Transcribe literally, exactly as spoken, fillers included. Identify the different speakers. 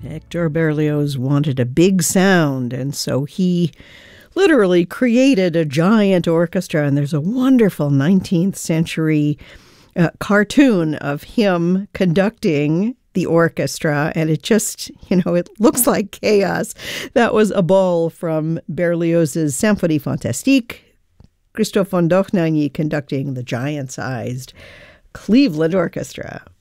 Speaker 1: Hector Berlioz wanted a big sound, and so he literally created a giant orchestra. And there's a wonderful nineteenth century uh, cartoon of him conducting the orchestra, and it just, you know, it looks like chaos. That was a ball from Berlioz's Symphonie Fantastique. Christoph von Dohnanyi conducting the giant-sized Cleveland Orchestra.